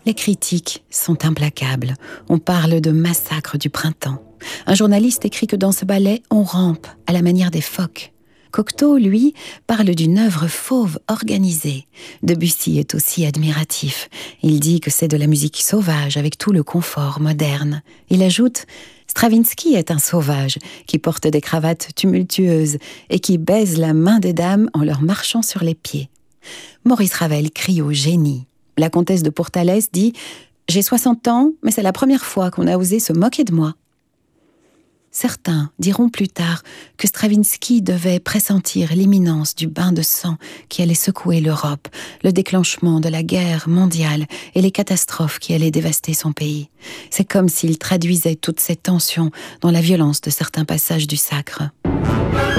Les critiques sont implacables. On parle de massacre du printemps. Un journaliste écrit que dans ce ballet, on rampe à la manière des phoques. Cocteau, lui, parle d'une œuvre fauve organisée. Debussy est aussi admiratif. Il dit que c'est de la musique sauvage avec tout le confort moderne. Il ajoute « Stravinsky est un sauvage qui porte des cravates tumultueuses et qui baise la main des dames en leur marchant sur les pieds. » Maurice Ravel crie au génie. La comtesse de Pourtalès dit « J'ai 60 ans, mais c'est la première fois qu'on a osé se moquer de moi. » Certains diront plus tard que Stravinsky devait pressentir l'imminence du bain de sang qui allait secouer l'Europe, le déclenchement de la guerre mondiale et les catastrophes qui allaient dévaster son pays. C'est comme s'il traduisait toutes ces tensions dans la violence de certains passages du Sacre.